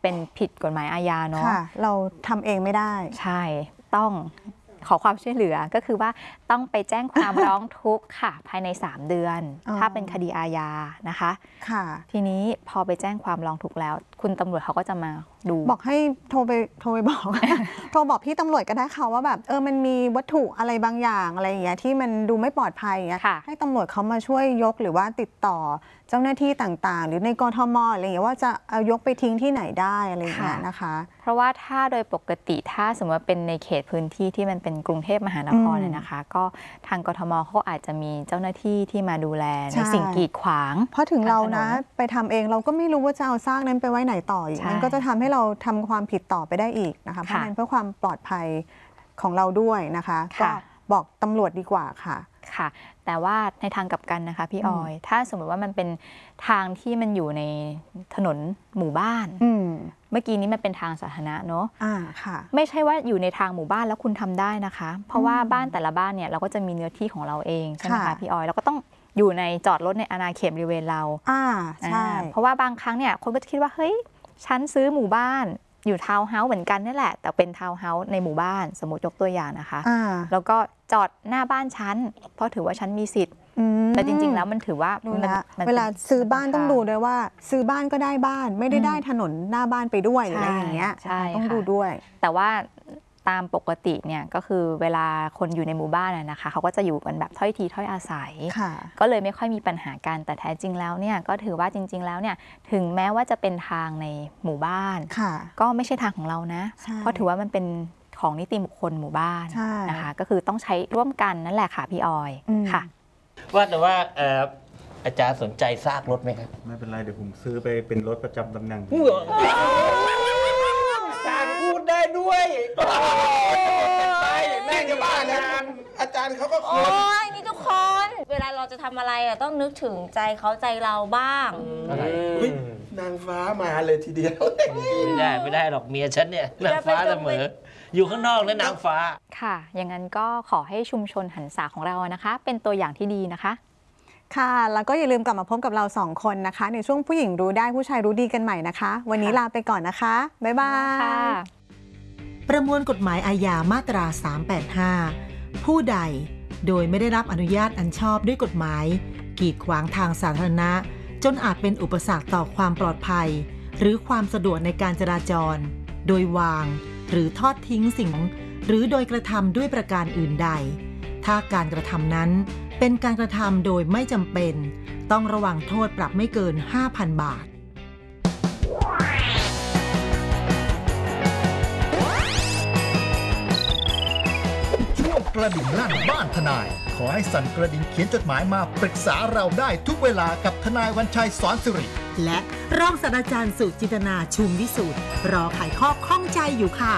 เป็นผิดกฎหมายอาญาเนาะเราทำเองไม่ได้ใช่ต้องขอความช่วยเหลือก็คือว่าต้องไปแจ้งความร้องทุกข์ค่ะภายใน3 เดือนถ้าเป็นคดีอาญานะคะทีนี้พอไปแจ้งความร้องทุกข์แล้วคุณตำรวจเขาก็จะมาดูบอกให้โทรไปบอก โทรบอกพี่ตำรวจก็ได้ค่ะว่าแบบมันมีวัตถุอะไรบางอย่างอะไรอย่างเงี้ยที่มันดูไม่ปลอดภัยอย่างเงี้ยให้ตำรวจเขามาช่วยยกหรือว่าติดต่อเจ้าหน้าที่ต่างๆหรือในกทมอะไรอย่างเงี้ยว่าจะเอายกไปทิ้งที่ไหนได้อะไรอย่างเงี้ยนะคะเพราะว่าถ้าโดยปกติถ้าสมมติว่าเป็นในเขตพื้นที่ที่มันเป็นกรุงเทพมหานครเลยนะคะก็ทางกทมเขาอาจจะมีเจ้าหน้าที่ที่มาดูแลในสิ่งกีดขวางเพราะถึงเรานะไปทำเองเราก็ไม่รู้ว่าจะเอาซากนั้นไปไว้ไหนต่ออีกมันก็จะทำให้เราทำความผิดต่อไปได้อีกนะคะเพราะฉะนั้นเพื่อความปลอดภัยของเราด้วยนะคะก็บอกตำรวจดีกว่าค่ะค่ะแต่ว่าในทางกลับกันนะคะพี่ออยถ้าสมมติว่ามันเป็นทางที่มันอยู่ในถนนหมู่บ้านเมื่อกี้นี้มันเป็นทางสาธารณะเนาะไม่ใช่ว่าอยู่ในทางหมู่บ้านแล้วคุณทำได้นะคะเพราะว่าบ้านแต่ละบ้านเนี่ยเราก็จะมีเนื้อที่ของเราเองใช่ไหมคะพี่ออยเราก็ต้องอยู่ในจอดรถในอาณาเขตบริเวณเราใช่เพราะว่าบางครั้งเนี่ยคนก็จะคิดว่าเฮ้ยฉันซื้อหมู่บ้านอยู่ทาวน์เฮาส์เหมือนกันนี่แหละแต่เป็นทาวน์เฮาส์ในหมู่บ้านสมมติยกตัวอย่างนะคะแล้วก็จอดหน้าบ้านฉันเพราะถือว่าฉันมีสิทธิ์แต่จริงๆแล้วมันถือว่าเวลาซื้อบ้านต้องดูด้วยว่าซื้อบ้านก็ได้บ้านไม่ได้ถนนหน้าบ้านไปด้วยอะไรอย่างเงี้ยต้องดูด้วยแต่ว่าตามปกติเนี่ยก็คือเวลาคนอยู่ในหมู่บ้านนะคะเขาก็จะอยู่กันแบบถ้อยทีถ้อยอาศัยก็เลยไม่ค่อยมีปัญหากันแต่แท้จริงแล้วเนี่ยก็ถือว่าจริงๆแล้วเนี่ยถึงแม้ว่าจะเป็นทางในหมู่บ้านก็ไม่ใช่ทางของเรานะเพราะถือว่ามันเป็นของนิติบุคคลหมู่บ้านนะคะก็คือต้องใช้ร่วมกันนั่นแหละค่ะพี่ออยค่ะว่าแต่ว่าอาจารย์สนใจซากรถไหมครับไม่เป็นไรเดี๋ยวผมซื้อไปเป็นรถประจำตำแหน่งอาจารย์พูดได้ด้วยแม่จะบ้านะอาจารย์เขาก็โอ้ยนี่ทุกคนเวลาเราจะทำอะไรต้องนึกถึงใจเขาใจเราบ้างนางฟ้ามาเลยทีเดียวไม่ได้หรอกเมียฉันเนี่ยนางฟ้าเสมออยู่ข้างนอกแล้วนางฟ้าค่ะอย่างนั้นก็ขอให้ชุมชนหันษาของเรานะคะเป็นตัวอย่างที่ดีนะคะค่ะแล้วก็อย่าลืมกลับมาพบกับเรา2 คนนะคะในช่วงผู้หญิงรู้ได้ผู้ชายรู้ดีกันใหม่นะคะวันนี้ลาไปก่อนนะคะบ๊ายบายประมวลกฎหมายอาญามาตรา385ผู้ใดโดยไม่ได้รับอนุญาตอันชอบด้วยกฎหมายกีดขวางทางสาธารณะจนอาจเป็นอุปสรรคต่อความปลอดภัยหรือความสะดวกในการจราจรโดยวางหรือทอดทิ้งสิ่งหรือโดยกระทำด้วยประการอื่นใดถ้าการกระทำนั้นเป็นการกระทำโดยไม่จำเป็นต้องระวังโทษปรับไม่เกิน 5,000 บาทช่วงกระดิ่งลั่นบ้านทนายขอให้สั่นกระดิ่งเขียนจดหมายมาปรึกษาเราได้ทุกเวลากับทนายวันชัยสอนสิริและรองศาสตราจารย์สุจินตนาชุมวิสูตรรอไขข้อข้องใจอยู่ค่ะ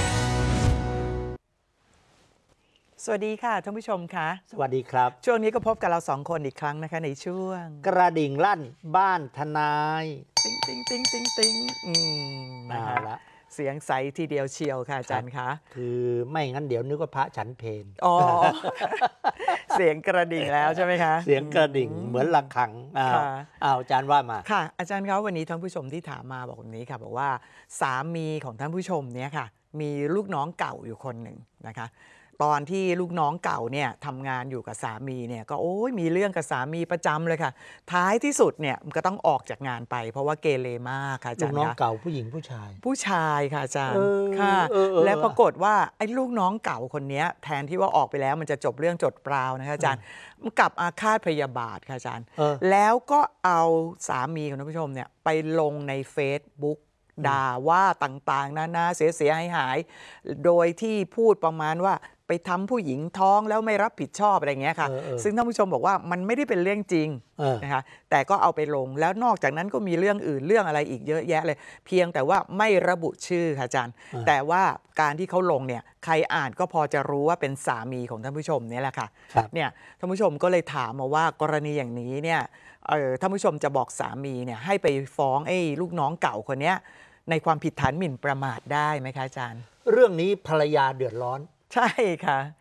สวัสดีค่ะท่านผู้ชมคะสวัสดีครับช่วงนี้ก็พบกับเรา2 คนอีกครั้งนะคะในช่วงกระดิ่งลั่นบ้านทนายติ๊งติ๊งติ๊งติ๊งติ๊งนะคะละเสียงใสทีเดียวเชียวค่ะอาจารย์คะคือไม่งั้นเดี๋ยวนึกว่าพระฉันเพลอ๋อเสียงกระดิ่งแล้วใช่ไหมคะเสียงกระดิ่งเหมือนระฆังอาจารย์ว่ามาค่ะอาจารย์ครับวันนี้ท่านผู้ชมที่ถามมาบอกแบบนี้ค่ะบอกว่าสามีของท่านผู้ชมเนี่ยค่ะมีลูกน้องเก่าอยู่คนหนึ่งนะคะตอนที่ลูกน้องเก่าเนี่ยทำงานอยู่กับสามีเนี่ยก็มีเรื่องกับสามีประจำเลยค่ะท้ายที่สุดเนี่ยมันก็ต้องออกจากงานไปเพราะว่าเกเรมากค่ะอาจารย์ลูกน้องเก่าผู้หญิงผู้ชายค่ะอาจารย์ค่ะและปรากฏว่าไอ้ลูกน้องเก่าคนนี้แทนที่ว่าออกไปแล้วมันจะจบเรื่องจบราวนะคะอาจารย์มันกลับอาฆาตพยาบาทค่ะอาจารย์แล้วก็เอาสามีของท่านผู้ชมเนี่ยไปลงใน Facebookด่าว่าต่างๆนานาเสียหายโดยที่พูดประมาณว่าไปทำผู้หญิงท้องแล้วไม่รับผิดชอบอะไรเงี้ยค่ะซึ่งท่านผู้ชมบอกว่ามันไม่ได้เป็นเรื่องจริงนะคะแต่ก็เอาไปลงแล้วนอกจากนั้นก็มีเรื่องอื่นเรื่องอะไรอีกเยอะแยะเลยเพียงแต่ว่าไม่ระบุชื่อค่ะอาจารย์แต่ว่าการที่เขาลงเนี่ยใครอ่านก็พอจะรู้ว่าเป็นสามีของท่านผู้ชมนี่แหละค่ะเนี่ยท่านผู้ชมก็เลยถามมาว่ากรณีอย่างนี้เนี่ยท่านผู้ชมจะบอกสามีเนี่ยให้ไปฟ้องไอ้ลูกน้องเก่าคนนี้ในความผิดฐานหมิ่นประมาทได้ไหมคะอาจารย์เรื่องนี้ภรรยาเดือดร้อนใช่ค่ะ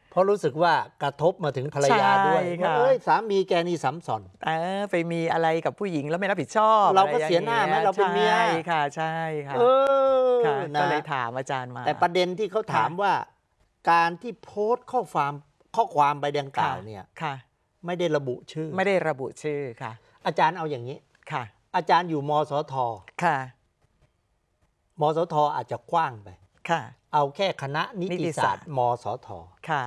เพราะรู้สึกว่ากระทบมาถึงภรรยาด้วยว่าสามีแกนี่ซ้ำซ้อนไปมีอะไรกับผู้หญิงแล้วไม่รับผิดชอบเราก็เสียหน้าไหมเราเป็นเมียค่ะใช่ค่ะก็เลยถามอาจารย์มาแต่ประเด็นที่เขาถามว่าการที่โพสต์ข้อความใบดังกล่าวเนี่ยไม่ได้ระบุชื่อค่ะอาจารย์เอาอย่างนี้ค่ะอาจารย์อยู่มสทค่ะมสทอาจจะกว้างไปค่ะเอาแค่คณะนิติศาสตร์มสทค่ะ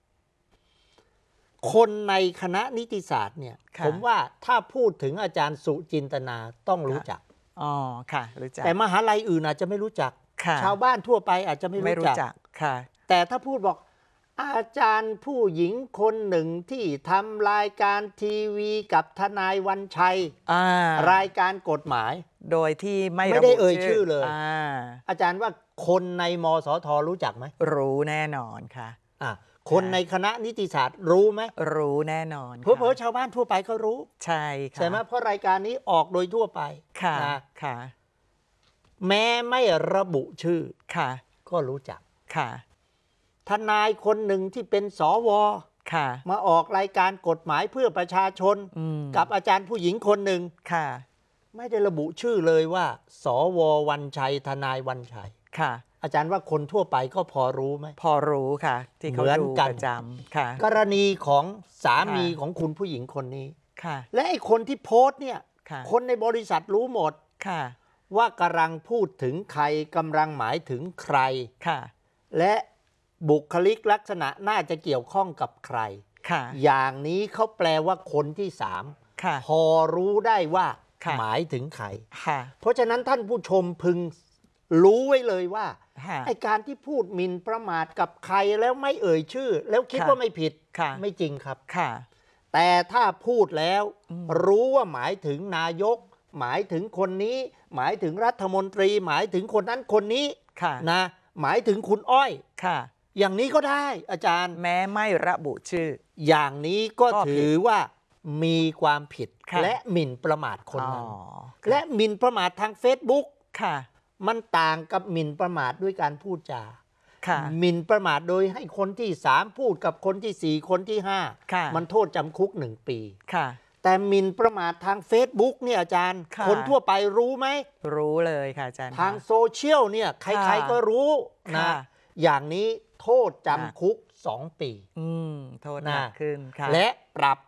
คนในคณะนิติศาสตร์เนี่ยผมว่าถ้าพูดถึงอาจารย์สุจินตนาต้องรู้จักค่ะรู้จักแต่มหาลัยอื่นอาจจะไม่รู้จักชาวบ้านทั่วไปอาจจะไม่รู้จักค่ะแต่ถ้าพูดบอกอาจารย์ผู้หญิงคนหนึ่งที่ทำรายการทีวีกับทนายวันชัยรายการกฎหมายโดยที่ไม่ได้เอ่ยชื่อเลยอาจารย์ว่าคนในมสทรู้จักไหมรู้แน่นอนค่ะคนในคณะนิติศาสตร์รู้ไหมรู้แน่นอนเพราะชาวบ้านทั่วไปก็รู้ใช่ค่ะใช่ไหมเพราะรายการนี้ออกโดยทั่วไปค่ะแม้ไม่ระบุชื่อค่ะก็รู้จักค่ะทนายคนหนึ่งที่เป็นสวมาออกรายการกฎหมายเพื่อประชาชนกับอาจารย์ผู้หญิงคนหนึ่งไม่ได้ระบุชื่อเลยว่าสววันชัยทนายวันชัยอาจารย์ว่าคนทั่วไปก็พอรู้ไหมพอรู้ค่ะที่เขาดูประจำค่ะกรณีของสามีของคุณผู้หญิงคนนี้และไอ้คนที่โพสต์เนี่ยคนในบริษัทรู้หมดว่ากำลังพูดถึงใครกำลังหมายถึงใครและบุคลิกลักษณะน่าจะเกี่ยวข้องกับใครอย่างนี้เขาแปลว่าคนที่สามพอรู้ได้ว่าหมายถึงใครเพราะฉะนั้นท่านผู้ชมพึงรู้ไว้เลยว่าไอ้การที่พูดหมิ่นประมาทกับใครแล้วไม่เอ่ยชื่อแล้วคิดว่าไม่ผิดไม่จริงครับแต่ถ้าพูดแล้วรู้ว่าหมายถึงนายกหมายถึงคนนี้หมายถึงรัฐมนตรีหมายถึงคนนั้นคนนี้นะหมายถึงคุณอ้อยอย่างนี้ก็ได้อาจารย์แม้ไม่ระบุชื่ออย่างนี้ก็ถือว่ามีความผิดและหมิ่นประมาทคนนั้นและหมิ่นประมาททาง Facebook มันต่างกับหมิ่นประมาทด้วยการพูดจาหมิ่นประมาทโดยให้คนที่3พูดกับคนที่4คนที่5มันโทษจำคุก1 ปีแต่หมิ่นประมาททาง Facebook เนี่ยอาจารย์คนทั่วไปรู้ไหมรู้เลยค่ะอาจารย์ทางโซเชียลเนี่ยใครๆก็รู้นะอย่างนี้โทษจำคุก2 ปีโทษหนักขึ้นและปรับ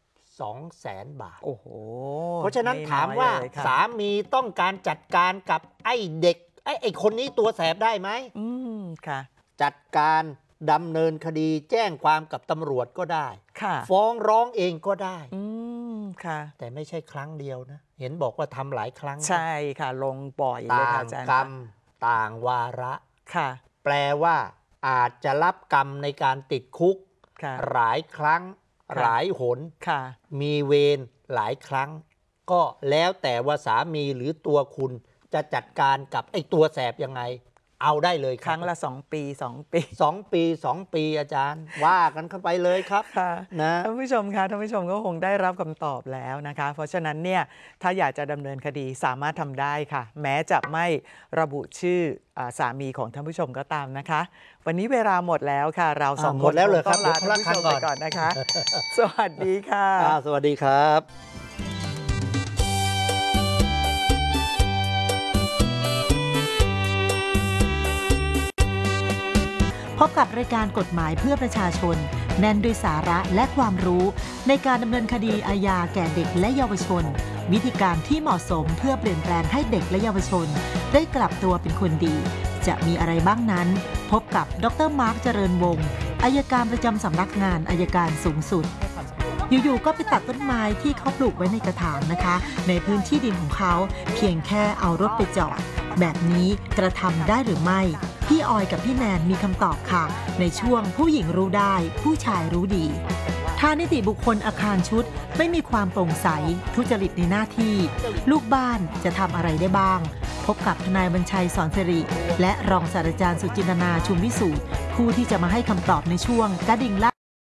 200,000 บาทโอ้โหเพราะฉะนั้นถามว่าสามีต้องการจัดการกับไอ้เด็กไอ้คนนี้ตัวแสบได้ไหมค่ะจัดการดำเนินคดีแจ้งความกับตำรวจก็ได้ฟ้องร้องเองก็ได้ค่ะแต่ไม่ใช่ครั้งเดียวนะเห็นบอกว่าทำหลายครั้งใช่ค่ะลงบ่อยต่างกรรมต่างวาระค่ะแปลว่าอาจจะรับกรรมในการติดคุกหลายครั้งหลายหนมีเวรหลายครั้งก็แล้วแต่ว่าสามีหรือตัวคุณจะจัดการกับไอ้ตัวแสบยังไงเอาได้เลยครั้งละ2 ปี 2 ปีอาจารย์ว่ากันเข้าไปเลยครับนะท่านผู้ชมคะท่านผู้ชมก็คงได้รับคำตอบแล้วนะคะเพราะฉะนั้นเนี่ยถ้าอยากจะดำเนินคดีสามารถทำได้ค่ะแม้จะไม่ระบุชื่อสามีของท่านผู้ชมก็ตามนะคะวันนี้เวลาหมดแล้วค่ะเรา2 คนต้องลาท่านผู้ชมไปก่อนนะคะสวัสดีค่ะสวัสดีครับพบกับรายการกฎหมายเพื่อประชาชนแน่นด้วยสาระและความรู้ในการดำเนินคดีอาญาแก่เด็กและเยาวชนวิธีการที่เหมาะสมเพื่อเปลี่ยนแปลงให้เด็กและเยาวชนได้กลับตัวเป็นคนดีจะมีอะไรบ้างนั้นพบกับดร.มาร์ค เจริญวงศ์อัยการประจำสำนักงานอัยการสูงสุดอยู่ๆก็ไปตัดต้นไม้ที่เขาปลูกไว้ในกระถางนะคะในพื้นที่ดินของเขาเพียงแค่เอารถไปจอดแบบนี้กระทำได้หรือไม่พี่ออยกับพี่แนนมีคำตอบค่ะในช่วงผู้หญิงรู้ได้ผู้ชายรู้ดีถ้านิติบุคคลอาคารชุดไม่มีความโปร่งใสทุจริตในหน้าที่ลูกบ้านจะทำอะไรได้บ้างพบกับทนายบัญชัยสอนสิริและรองศาสตราจารย์สุจินตนาชุมวิสูตรผู้ที่จะมาให้คำตอบในช่วงกระดิ่ง